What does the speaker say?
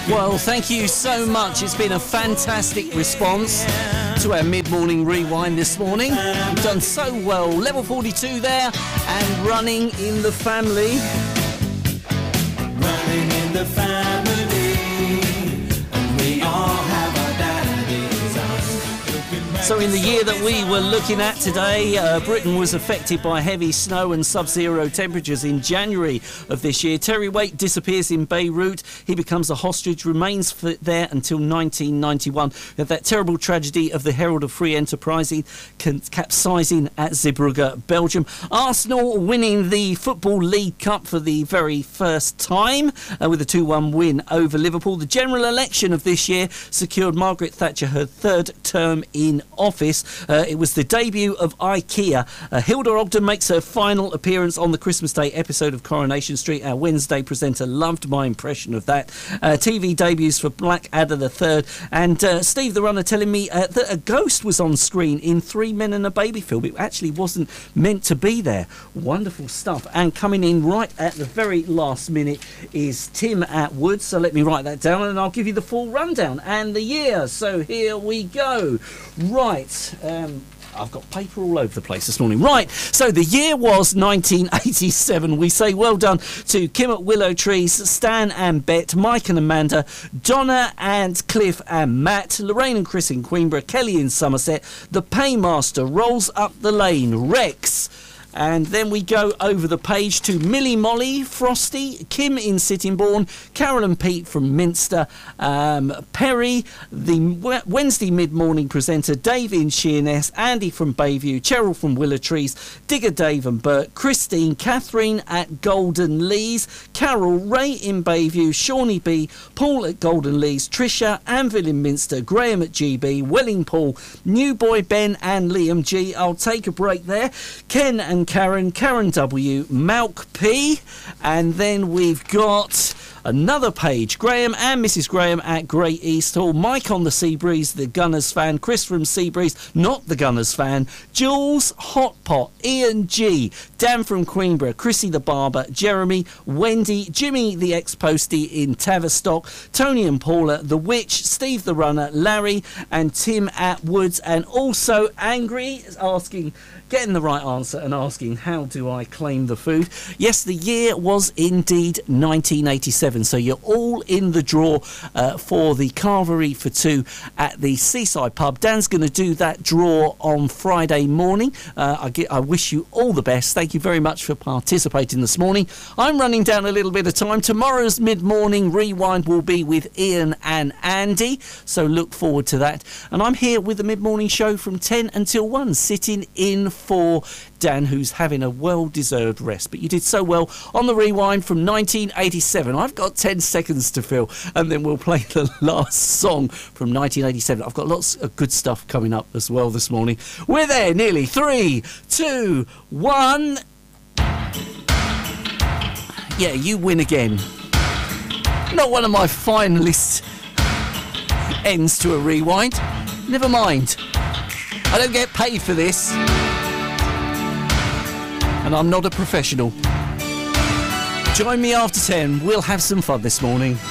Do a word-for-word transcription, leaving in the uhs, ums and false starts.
Well, thank you so much. It's been a fantastic response to our mid-morning rewind this morning. We've done so well. Level forty-two there and Running in the Family. Running in the family, and we all have our daddy's eyes. So in the year that we were looking at today, uh, Britain was affected by heavy snow and sub-zero temperatures in January of this year. Terry Waite disappears in Beirut. He becomes a hostage, remains for there until nineteen ninety-one. We had that terrible tragedy of the Herald of Free Enterprising capsizing at Zeebrugge, Belgium. Arsenal winning the Football League Cup for the very first time uh, with a two one win over Liverpool. The general election of this year secured Margaret Thatcher her third term in office. Uh, it was the debut of IKEA. Uh, Hilda Ogden makes her final appearance on the Christmas Day episode of Coronation Street. Our Wednesday presenter loved my impression of that. Uh, T V debuts for Blackadder the Third, and uh, Steve the Runner telling me uh, that a ghost was on screen in Three Men and a Baby film. It actually wasn't meant to be there. Wonderful stuff. And coming in right at the very last minute is Tim Atwood. So let me write that down and I'll give you the full rundown and the year. So here we go. Right, um, I've got paper all over the place this morning. Right, so the year was nineteen eighty-seven. We say well done to Kim at Willow Trees, Stan and Bet, Mike and Amanda, Donna and Cliff and Matt, Lorraine and Chris in Queenborough, Kelly in Somerset, The Paymaster, Rolls Up the Lane, Rex. And then we go over the page to Millie Molly, Frosty, Kim in Sittingbourne, Carol and Pete from Minster, um, Perry, the Wednesday mid-morning presenter, Dave in Sheerness, Andy from Bayview, Cheryl from Willow Trees, Digger Dave and Bert, Christine, Catherine at Golden Lees, Carol, Ray in Bayview, Shawnee B, Paul at Golden Lees, Trisha, Anvil in Minster, Graham at G B, Welling Paul, New Boy Ben and Liam G. I'll take a break there. Ken and Karen, Karen W, Malk P, and then we've got another page, Graham and Missus Graham at Great East Hall, Mike on the Seabreeze, the Gunners fan, Chris from Seabreeze, not the Gunners fan, Jules, Hot Pot, Ian G, Dan from Queenborough, Chrissy the Barber, Jeremy, Wendy, Jimmy the ex-postie in Tavistock, Tony and Paula, The Witch, Steve the Runner, Larry and Tim at Woods, and also Angry asking, getting the right answer and asking, how do I claim the food? Yes, the year was indeed nineteen eighty-seven, so you're all in the draw uh, for the Carvery for two at the Seaside Pub. Dan's going to do that draw on Friday morning. Uh, I, get, I wish you all the best. Thank you very much for participating this morning. I'm running down a little bit of time. Tomorrow's mid-morning rewind will be with Ian and Andy, so look forward to that. And I'm here with the mid-morning show from ten until one, sitting in for Dan, who's having a well-deserved rest. But you did so well on the rewind from nineteen eighty-seven. I've got ten seconds to fill, and then we'll play the last song from nineteen eighty-seven. I've got lots of good stuff coming up as well this morning. We're there, nearly. Three, two, one. Yeah, you win again. Not one of my finalists ends to a rewind. Never mind. I don't get paid for this. And I'm not a professional. Join me after ten. We'll have some fun this morning.